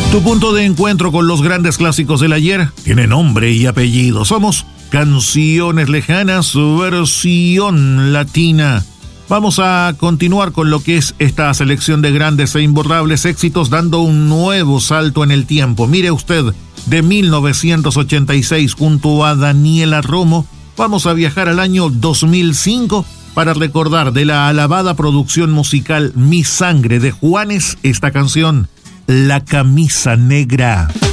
Tu punto de encuentro con los grandes clásicos del ayer tiene nombre y apellido. Somos Canciones Lejanas, versión latina. Vamos a continuar con lo que es esta selección de grandes e imborrables éxitos, dando un nuevo salto en el tiempo. Mire usted, de 1986 junto a Daniela Romo, vamos a viajar al año 2005 para recordar de la alabada producción musical Mi Sangre de Juanes esta canción, La Camisa Negra.